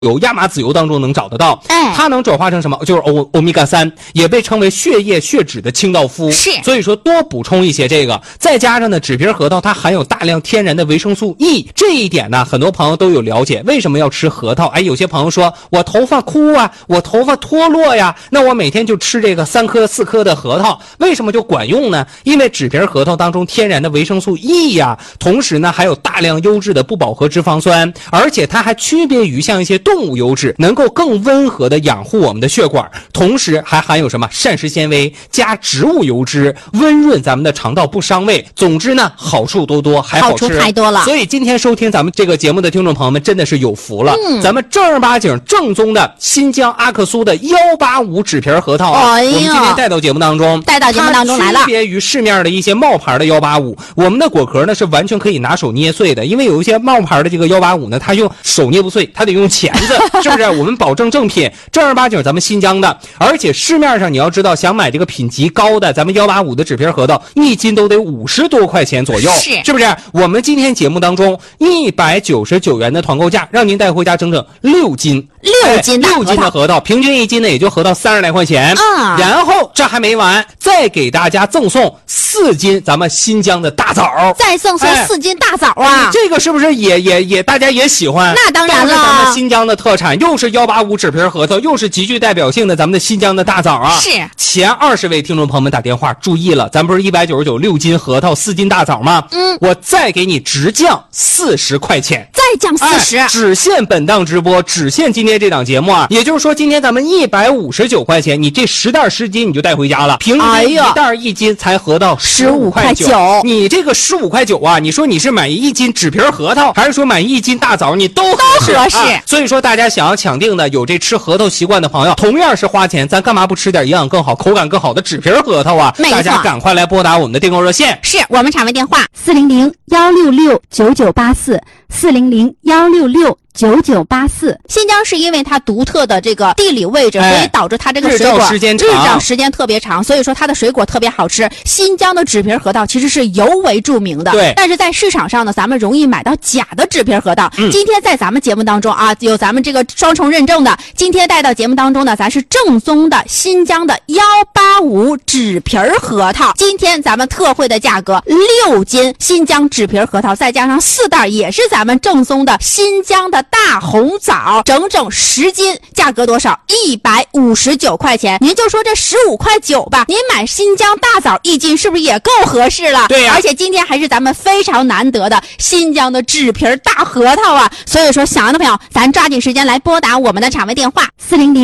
油、亚麻籽油当中能找得到。它能转化成什么？就是欧米伽3，也被称为血液血脂的清道夫。 是， 所以说多补充一些这个，再加上呢，纸皮核桃它含有大量天然的维生素 E， 这一点呢，很多朋友都有了解。为什么要吃核桃？有些朋友说我头发枯啊，我头发脱落呀，那我每天就吃这个3颗4颗的核桃，为什么就管用呢？因为纸皮核桃当中天然的维生素 E 呀，同时呢还有大量优质的不饱和脂肪酸，而且它还区别于像一些动物油脂，能够更温和的养护我们的血管，同时还含有什么膳食纤维加植物油脂，温润咱们的肠道不伤胃。总之呢，好处多多，还好吃， 好处太多了。 所以今天收听咱们这个节目的听众朋友们真的是有福了。咱们正儿八经正宗的新疆阿克苏的185纸皮核桃啊，我们今天带到节目当中来了。区别于市面的一些冒牌的185，我们的果壳呢是完全可以拿手捏碎的，因为有一些冒牌的这个185呢，它用手捏不碎，它得用钳子，是不是？我们保证正品，正儿八经咱们新疆的。而且市面上你要知道，想买这个品级高的咱们185的纸皮核桃，1斤都得50多块钱左右，是不是？我们今天节目当中199元的团购价，让您带回家整整6斤的核桃，平均1斤呢也就合到30来块钱。然后这还没完，再给大家赠送4斤咱们新疆的大枣， 再赠送4斤大枣啊！ 这个是不是也大家也喜欢？ 那当然了， 都是咱们新疆的特产，又是185纸皮核桃，又是极具代表性的咱们的新疆的大枣啊！ 是前20位听众朋友们打电话注意了，咱不是199 6斤核桃4斤大枣吗？我再给你直降40块钱， 再降40， 只限本档直播，只限今天这档节目啊！也就是说，今天咱们159块钱，你这10袋10斤你就带回家了，平均1袋1斤才合到15块9。你这个15块9啊，你说你是买1斤纸皮核桃，还是说买1斤大枣，你都合适。所以说，大家想要抢定的，有这吃核桃习惯的朋友，同样是花钱，咱干嘛不吃点营养更好、口感更好的纸皮核桃啊？大家赶快来拨打我们的订购热线， 是我们场位电话 400-166-9984，400-166-9984。 新疆是因为它独特的这个地理位置，所以导致它这个水果日照时间特别长，所以说它的水果特别好吃。新疆的纸皮核桃其实是尤为著名的， 对。 但是在市场上呢，咱们容易买到假的纸皮核桃。今天在咱们节目当中啊，有咱们这个双重认证的，今天带到节目当中呢，咱是正宗的新疆的185纸皮核桃。今天咱们特惠的价格6斤新疆纸皮核桃，再加上4袋也是咱们正宗的新疆的大红枣，整整10斤，价格多少？159块钱。您就说这15块9吧，您买新疆大枣1斤是不是也够合适了？ 对呀。 而且今天还是咱们非常难得的新疆的纸皮大核桃啊，所以说想要的朋友，咱抓紧时间来拨打我们的场位电话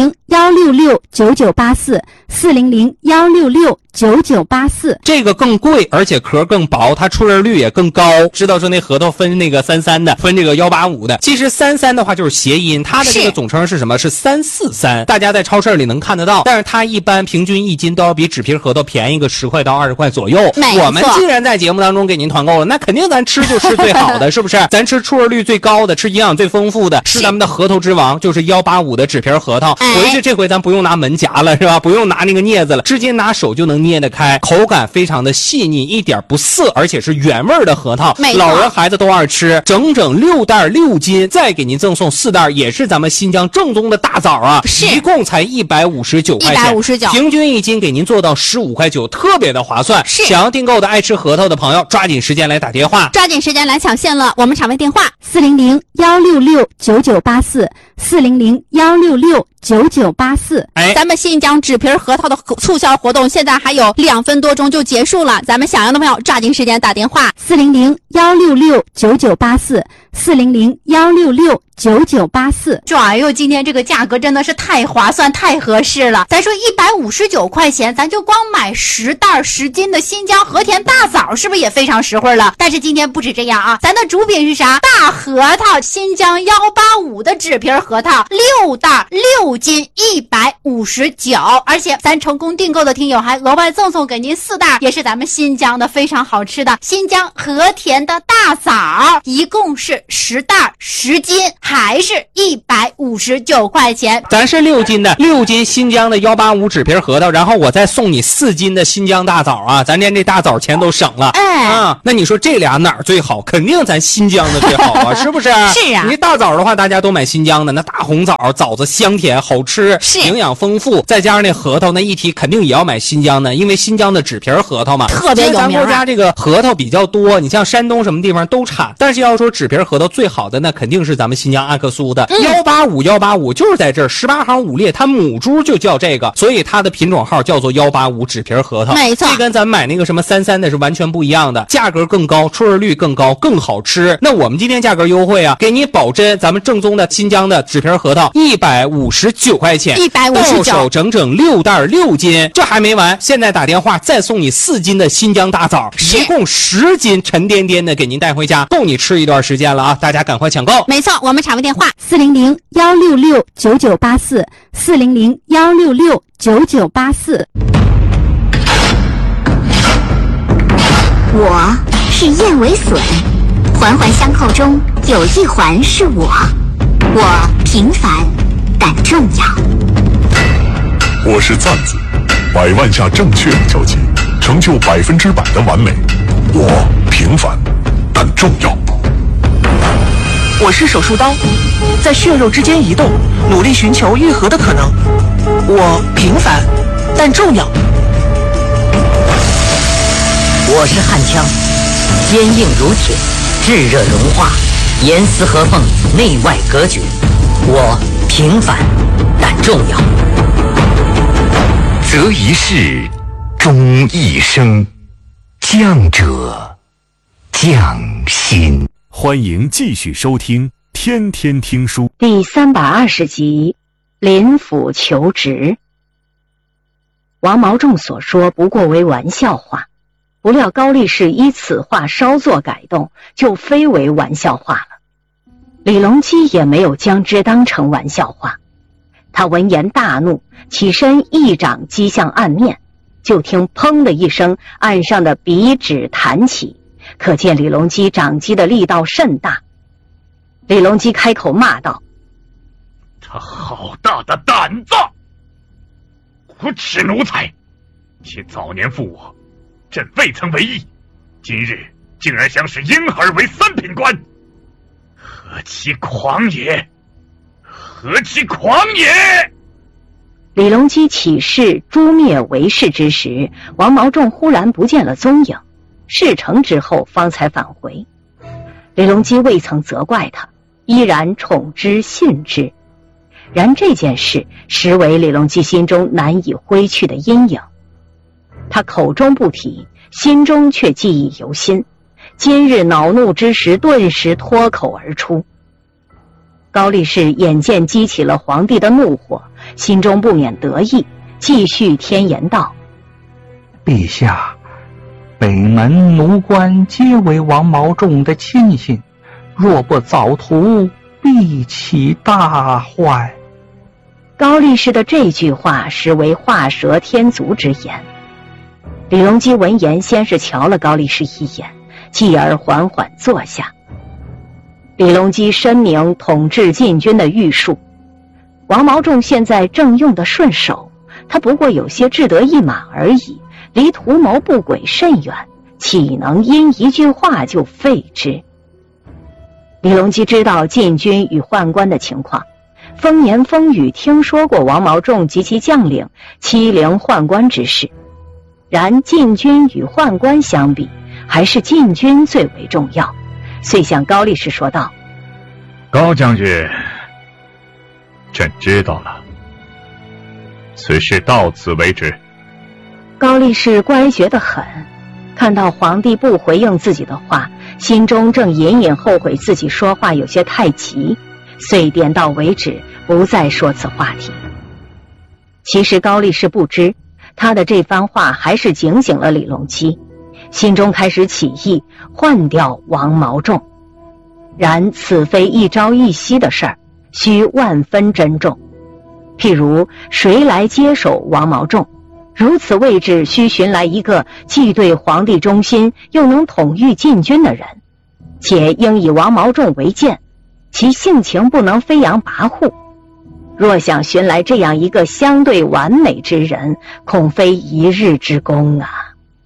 400-166-9984，400-166-9984。 这个更贵，而且壳更薄，它出刃率也更高。知道说那核桃分那个33的，分这个185的，其实33的话就是谐音，它的这个总称是什么？是343，大家在超市里能看得到。但是它一般平均1斤都要比纸皮核桃便宜个10块到20块左右。我们既然在节目当中给您团购了，那肯定咱吃就吃最好的，是不是？咱吃出刃率最高的，吃营养最丰富的，吃咱们的核桃之王，就是185的纸皮核桃。回去这回咱不用拿门夹了，是吧？不用拿那个镊子了，直接拿手就能捏得开，口感非常的细腻，一点不涩，而且是原味的核桃，老人孩子都爱吃。整整6袋6斤，再给您赠送4袋，也是咱们新疆正宗的大枣啊，一共才159块钱，159，平均1斤给您做到15块9，特别的划算。想要订购的爱吃核桃的朋友，抓紧时间来打电话， 抓紧时间来抢现了。我们场位电话 400-166-9984，400-166-9984。 咱们新疆纸皮核桃的促销活动现在还有2分多钟就结束了，咱们想要的朋友抓紧时间打电话 400-166-9984，400-166-9984。 哎呦，今天这个价格真的是太划算太合适了。咱说159块钱，咱就光买10袋10斤的新疆和田大枣，是不是也非常实惠了？但是今天不止这样啊，咱的主品是啥？大核桃，新疆185的纸皮核桃，6袋6斤159，而且咱成功订购的听友还额外赠送给您4袋，也是咱们新疆的非常好吃的新疆和田的大枣，一共是 10袋10斤，还是159块钱。 咱是6斤的，6斤新疆的185纸皮核桃，然后我再送你4斤的新疆大枣啊，咱连这大枣钱都省了。那你说这俩哪儿最好？肯定咱新疆的最好啊，是不是？ 是啊。 你大枣的话，大家都买新疆的，那大红枣，枣子香甜好吃，营养丰富，再加上那核桃，那一提肯定也要买新疆的，因为新疆的纸皮核桃嘛， 特别有名。 咱国家这个核桃比较多，你像山东什么地方都产，但是要说纸皮核桃最好的，那肯定是咱们新疆阿克苏的185就是在这儿18行5列，它母猪就叫这个，所以它的品种号叫做185纸皮核桃。 没错， 这跟咱买那个什么33的是完全不一样的，价格更高，出味率更高，更好吃。那我们今天价格优惠啊，给你保真咱们正宗的新疆的纸皮核桃159块钱，159，到手整整6袋6斤。这还没完，现在打电话再送你4斤的新疆大枣，一共10斤沉甸甸的给您带回家，够你吃一段时间了啊！大家赶快抢购。 没错，我们产位电话 400-166-9984，400-166-9984。 我是燕尾笋，环环相扣中有一环是我平凡但重要。 我是赞子，100万下正确的交集，成就100%的完美。我平凡但重要。 我是手术刀，在血肉之间移动，努力寻求愈合的可能。我平凡但重要。 我是焊枪，坚硬如铁，炙热融化，严丝合缝，内外隔绝。我平凡但重要。 择一事，终一生，将者匠心。 欢迎继续收听天天听书第320集，林府求职。王毛仲所说不过为玩笑话，不料高力士依此话稍作改动，就非为玩笑话了。李隆基也没有将之当成玩笑话，他闻言大怒，起身一掌击向案面，就听砰的一声，案上的笔纸弹起，可见李隆基掌击的力道甚大。李隆基开口骂道： 他好大的胆子！无耻奴才！其早年负我，朕未曾为意，今日竟然想使婴儿为3品官，何其狂也！何其狂也！ 李隆基起事诛灭韦氏之时，王毛仲忽然不见了踪影，事成之后方才返回。李隆基未曾责怪他，依然宠之信之。然这件事实为李隆基心中难以挥去的阴影，他口中不提，心中却记忆犹新，今日恼怒之时顿时脱口而出。高力士眼见激起了皇帝的怒火，心中不免得意，继续添言道： 陛下，北门奴官皆为王毛仲的亲信，若不早图，必起大坏。 高力士的这句话实为画蛇添足之言。李隆基闻言，先是瞧了高力士一眼，继而缓缓坐下。李隆基深明统治禁军的御术，王毛仲现在正用得顺手，他不过有些志得意满而已，离图谋不轨甚远，岂能因一句话就废之？李隆基知道禁军与宦官的情况，风言风语听说过王毛仲及其将领欺凌宦官之事，然禁军与宦官相比，还是禁军最为重要，遂向高力士说道： 高将军，朕知道了，此事到此为止。 高力士乖觉得很，看到皇帝不回应自己的话，心中正隐隐后悔自己说话有些太急，遂点到为止，不再说此话题。其实高力士不知，他的这番话还是警醒了李隆基，心中开始起意换掉王毛仲。然此非一朝一夕的事儿，需万分珍重。譬如谁来接手王毛仲，如此位置需寻来一个既对皇帝忠心又能统御禁军的人。 且应以王毛仲为鉴，其性情不能飞扬跋扈。若想寻来这样一个相对完美之人，恐非一日之功啊。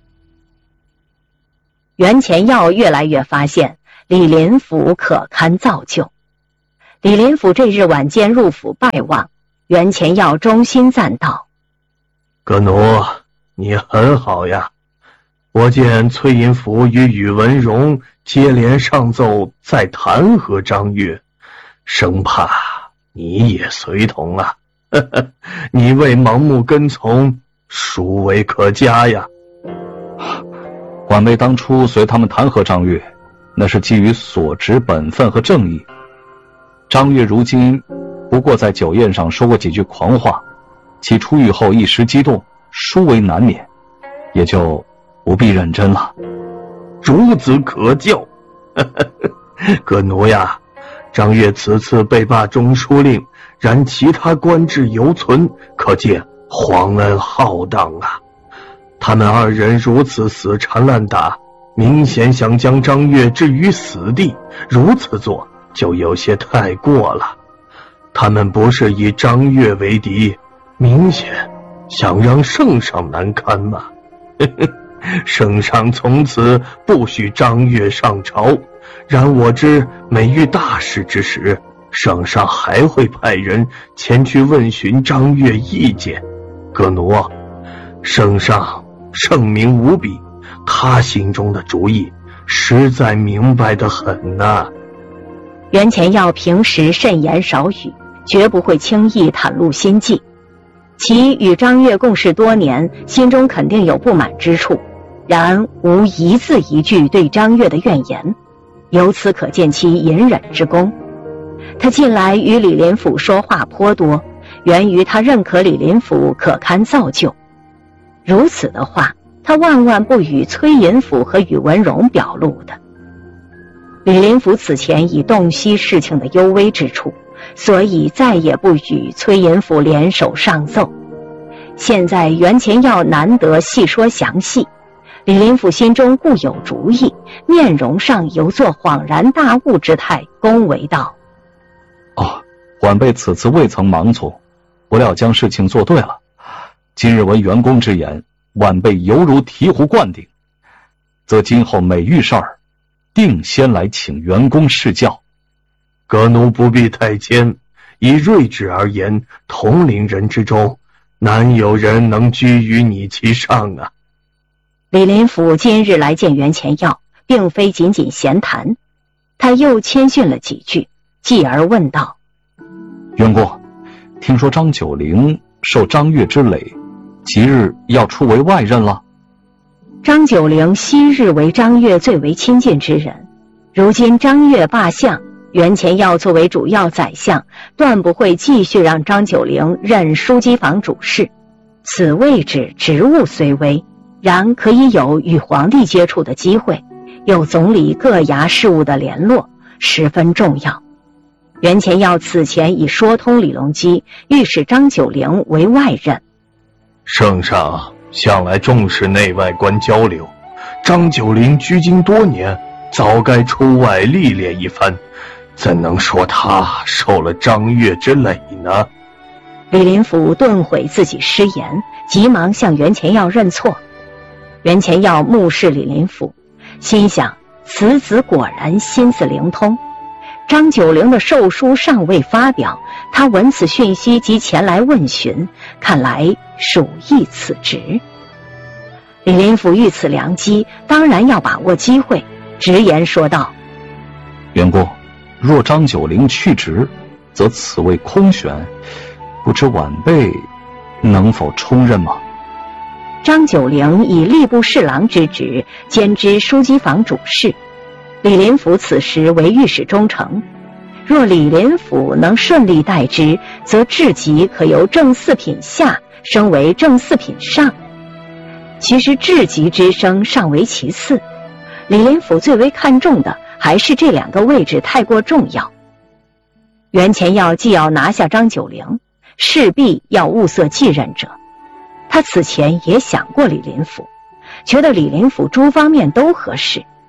袁乾耀越来越发现李林甫可堪造就。李林甫这日晚间入府拜望，袁乾耀衷心赞道： 阁奴，你很好呀。我见崔寅甫与宇文荣接连上奏在弹劾张悦，生怕你也随同啊。你为盲目跟从，殊为可嘉呀。 晚辈当初随他们弹劾张悦，那是基于所职本分和正义。张悦如今不过在酒宴上说过几句狂话，其出狱后一时激动，殊为难免，也就不必认真了。 孺子可教。阁奴呀，张悦此次被罢中书令，然其他官制犹存，可见皇恩浩荡啊。他们二人如此死缠烂打，明显想将张悦置于死地，如此做就有些太过了。他们不是以张悦为敌，明显想让圣上难堪嘛。圣上从此不许张悦上朝，然我知每遇大事之时，圣上还会派人前去问询张悦意见。阁奴，圣上圣明无比，他心中的主意实在明白得很呐。 袁乾耀平时慎言少语，绝不会轻易袒露心迹。其与张悦共事多年，心中肯定有不满之处，然无一字一句对张悦的怨言，由此可见其隐忍之功。他近来与李林甫说话颇多，源于他认可李林甫可堪造就。如此的话，他万万不与崔寅甫和宇文荣表露的。李林甫此前已洞悉事情的幽微之处，所以再也不与崔寅甫联手上奏。现在袁乾耀难得细说详细，李林甫心中固有主意，面容上有作恍然大悟之态，恭维道： 晚辈此次未曾盲从，不料将事情做对了。今日闻员公之言，晚辈犹如醍醐灌顶，则今后每遇事儿，定先来请员公示教。 阁奴不必太谦，以睿智而言，同龄人之中，难有人能居于你其上啊。 李林甫今日来见袁乾耀，并非仅仅闲谈，他又谦逊了几句，继而问道： 员公，听说张九龄受张悦之累，即日要出为外任了。 张九龄昔日为张悦最为亲近之人，如今张悦罢相，袁乾耀作为主要宰相，断不会继续让张九龄任枢机房主事。此位置职务虽微，然可以有与皇帝接触的机会，有总理各衙事务的联络，十分重要。袁乾耀此前已说通李隆基，欲使张九龄为外任。 圣上向来重视内外官交流，张九龄居京多年，早该出外历练一番，怎能说他受了张悦之累呢？ 李林甫顿悔自己失言，急忙向袁乾耀认错。袁乾耀目视李林甫，心想此子果然心思灵通。张九龄的奏书尚未发表，他闻此讯息即前来问询，看来属意此职。李林甫遇此良机，当然要把握机会，直言说道： 员公，若张九龄去职，则此位空悬，不知晚辈能否充任吗？ 张九龄以吏部侍郎之职兼知枢机房主事，李林甫此时为御史中丞，若李林甫能顺利代之，则至极可由正四品下升为正四品上。其实至极之升尚为其次，李林甫最为看重的还是这两个位置太过重要。袁乾耀既要拿下张九龄，势必要物色继任者。他此前也想过李林甫，觉得李林甫诸方面都合适。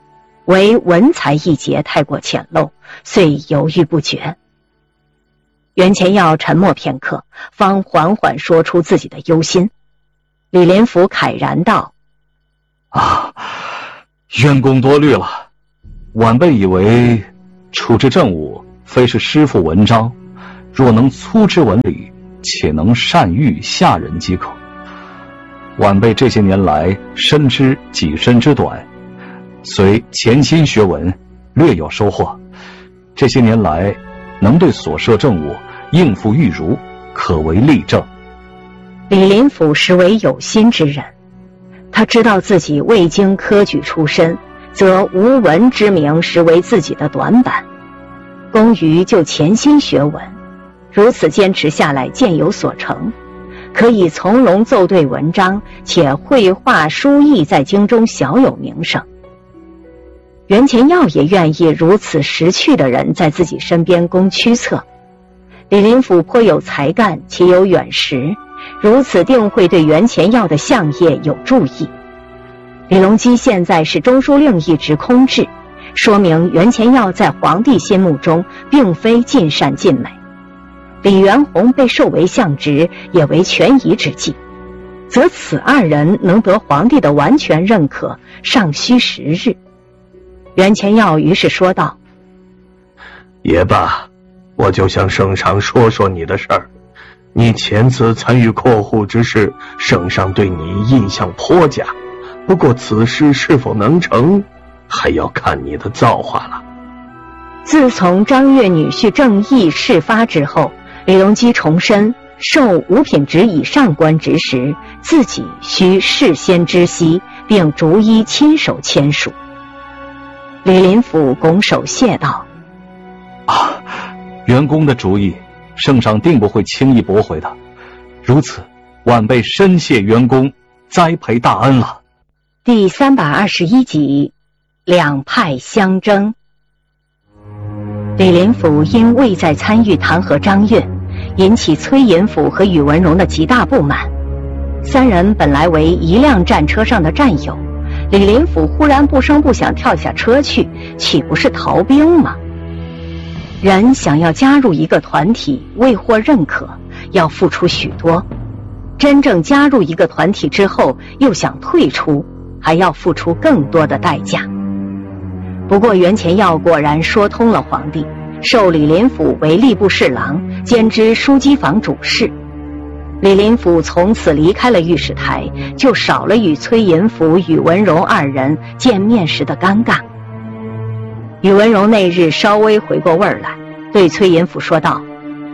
唯文才一节太过浅陋，遂犹豫不决。袁前耀沉默片刻，方缓缓说出自己的忧心。李林甫慨然道： 渊公多虑了，晚辈以为处置政务非是师傅文章，若能粗知文理，且能善御下人饥渴。晚辈这些年来深知己身之短，虽潜心学文，略有收获。这些年来能对所设政务应付御儒，可为例证。 李林甫实为有心之人，他知道自己未经科举出身，则无文之名实为自己的短板。公余就潜心学文，如此坚持下来渐有所成，可以从容奏对文章，且绘画书艺在京中小有名声。袁前耀也愿意如此识趣的人在自己身边供驱策。李林甫颇有才干，且有远识，如此定会对袁前耀的相业有助益。李隆基现在是中书令一职空置，说明袁前耀在皇帝心目中并非尽善尽美。李元宏被授为相职，也为权宜之计，则此二人能得皇帝的完全认可，尚需时日。袁前耀于是说道： 也罢，我就向圣上说说你的事儿。你前次参与扩户之事，圣上对你印象颇佳，不过此事是否能成，还要看你的造化了。 自从张悦女婿郑义事发之后，李隆基重申授五品职以上官职时，自己需事先知悉，并逐一亲手签署。李林甫拱手谢道： 袁公的主意，圣上定不会轻易驳回的。如此，晚辈深谢袁公栽培大恩了。 第321集，两派相争。李林甫因未在参与弹劾张悦，引起崔寅甫和宇文荣的极大不满。三人本来为一辆战车上的战友，李林甫忽然不声不响跳下车去，岂不是逃兵吗？人想要加入一个团体，未获认可，要付出许多；真正加入一个团体之后，又想退出，还要付出更多的代价。不过袁前耀果然说通了皇帝，授李林甫为吏部侍郎，兼知枢机房主事。李林甫从此离开了御史台，就少了与崔寅甫、宇文荣二人见面时的尴尬。宇文荣那日稍微回过味儿来，对崔寅甫说道：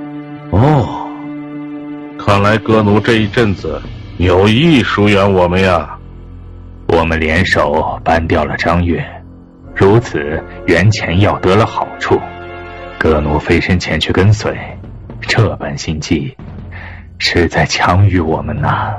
看来哥奴这一阵子有意疏远我们呀。 我们联手搬掉了张悦，如此袁前耀得了好处，哥奴飞身前去跟随，这般心计实在强于我们呐。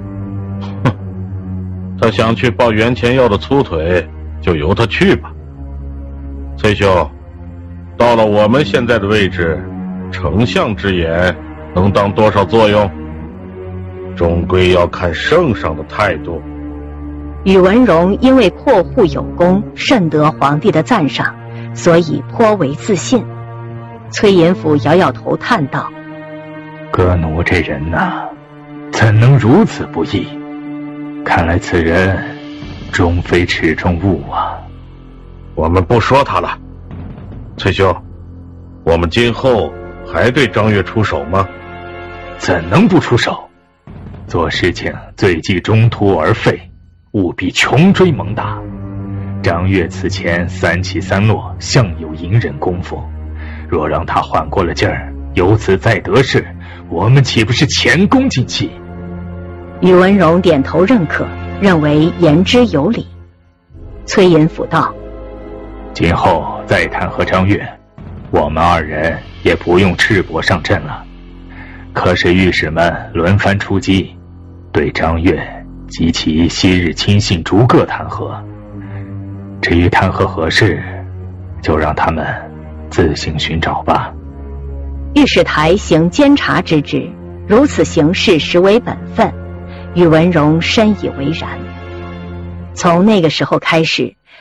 他想去抱袁前耀的粗腿，就由他去吧。崔兄，到了我们现在的位置，丞相之言能当多少作用？终归要看圣上的态度。 宇文荣因为扩户有功，甚得皇帝的赞赏，所以颇为自信。崔寅甫摇摇头叹道： 哥奴这人呐，怎能如此不义？看来此人终非池中物啊。 我们不说他了。崔兄，我们今后还对张悦出手吗？ 怎能不出手？做事情最忌中途而废，务必穷追猛打。张悦此前三起三落，向有隐忍功夫，若让他缓过了劲儿，由此再得势，我们岂不是前功尽弃？ 宇文荣点头认可，认为言之有理。崔寅甫道： 今后再弹劾张悦，我们二人也不用赤膊上阵了。可是御史们轮番出击，对张悦及其昔日亲信逐个弹劾。至于弹劾何事，就让他们自行寻找吧。 御史台行监察之职，如此行事实为本分，宇文荣深以为然。从那个时候开始，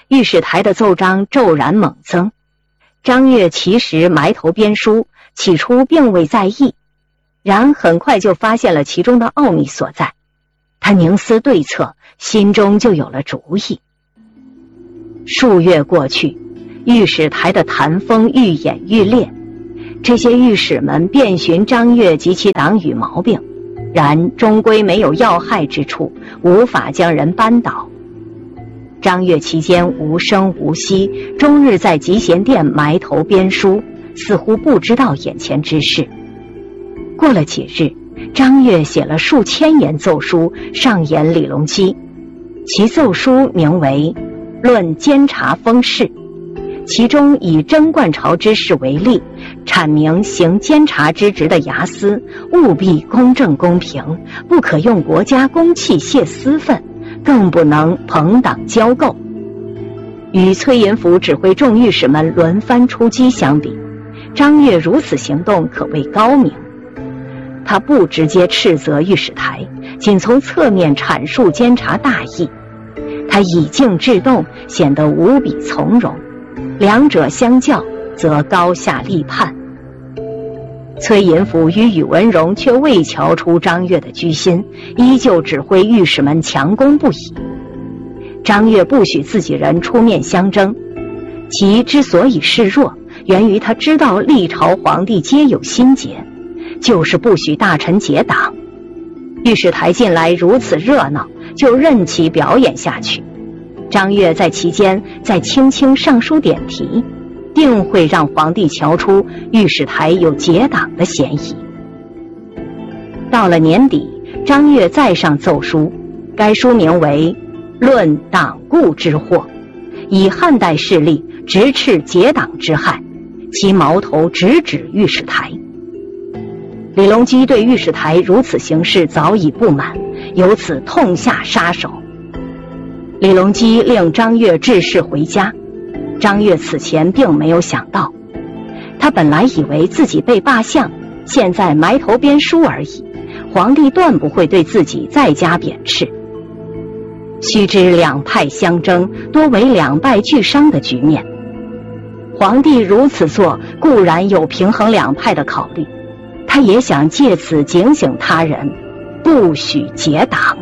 御史台的奏章骤然猛增。张悦其实埋头编书，起初并未在意，然很快就发现了其中的奥秘所在。他凝思对策，心中就有了主意。数月过去，御史台的谈风愈演愈烈，这些御史们遍寻张悦及其党羽毛病，然终归没有要害之处，无法将人扳倒。张悦期间无声无息，终日在集贤殿埋头编书，似乎不知道眼前之事。过了几日，张悦写了数千言奏书上言李隆基，其奏书名为《论监察风事》，其中以贞观朝之事为例，阐明行监察之职的衙司务必公正公平，不可用国家公器泄私愤，更不能朋党交媾。与崔寅甫指挥众御史们轮番出击相比，张悦如此行动可谓高明。他不直接斥责御史台，仅从侧面阐述监察大义。他以静制动，显得无比从容，两者相较，则高下立判。崔寅甫与宇文荣却未瞧出张悦的居心，依旧指挥御史们强攻不已。张悦不许自己人出面相争，其之所以示弱，源于他知道历朝皇帝皆有心结，就是不许大臣结党。御史台近来如此热闹，就任其表演下去。张悦在其间再轻轻上书点题，定会让皇帝瞧出御史台有结党的嫌疑。到了年底，张悦再上奏书，该书名为《论党锢之祸》，以汉代事例直斥结党之害，其矛头直指御史台。李隆基对御史台如此行事早已不满，由此痛下杀手。李隆基令张悦致仕回家，张悦此前并没有想到，他本来以为自己被罢相，现在埋头编书而已，皇帝断不会对自己再加贬斥。须知两派相争，多为两败俱伤的局面。皇帝如此做，固然有平衡两派的考虑，他也想借此警醒他人，不许结党。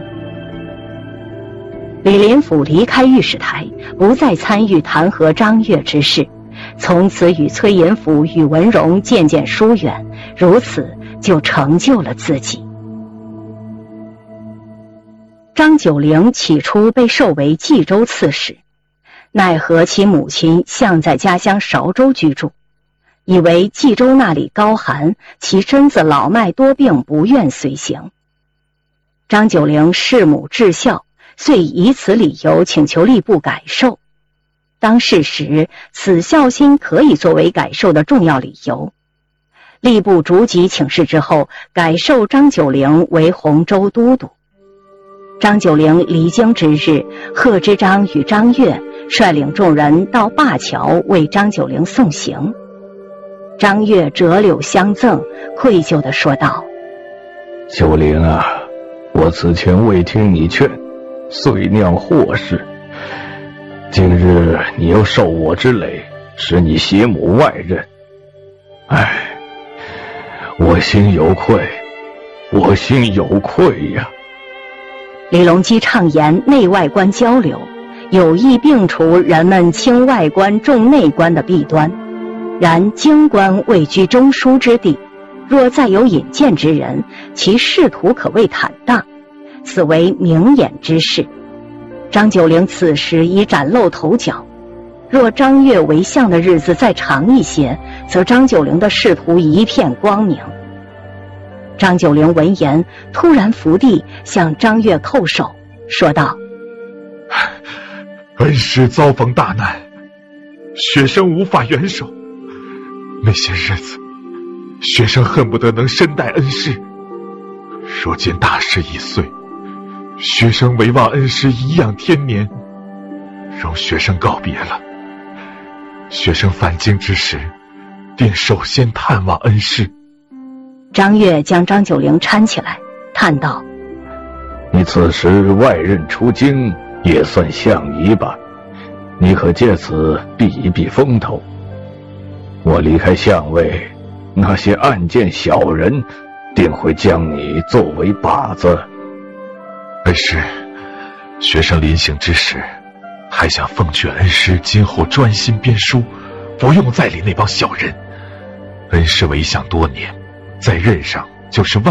李林甫离开御史台，不再参与弹劾张悦之事，从此与崔寅甫、宇文荣渐渐疏远，如此就成就了自己。张九龄起初被授为冀州刺史，奈何其母亲向在家乡韶州居住，以为冀州那里高寒，其身子老迈多病，不愿随行。张九龄弑母至孝，遂以此理由请求吏部改授。当事时，此孝心可以作为改授的重要理由。吏部逐级请示之后，改授张九龄为洪州都督。张九龄离京之日，贺知章与张悦率领众人到灞桥为张九龄送行。张悦折柳相赠，愧疚地说道： 九龄啊，我此前未听你劝，遂酿祸事。今日你又受我之累，使你携母外任，我心有愧，我心有愧呀。 李隆基倡言内外官交流，有意摒除人们轻外官重内官的弊端。然京官位居中枢之地，若再有引荐之人，其仕途可谓坦荡，此为明眼之事。张九龄此时已崭露头角，若张悦为相的日子再长一些，则张九龄的仕途一片光明。张九龄闻言，突然伏地向张悦叩首，说道： 恩师遭逢大难，学生无法援手。那些日子，学生恨不得能身代恩师。如今大事已遂，学生唯望恩师颐养天年，容学生告别了。学生返京之时，定首先探望恩师。 张悦将张九龄搀起来，叹道： 你此时外任出京，也算相宜吧。 你可借此避一避风头。我离开相位，那些暗箭小人定会将你作为靶子。 恩师，学生临行之时，还想奉劝恩师今后专心编书，不用再理那帮小人。恩师为相多年，在任上就是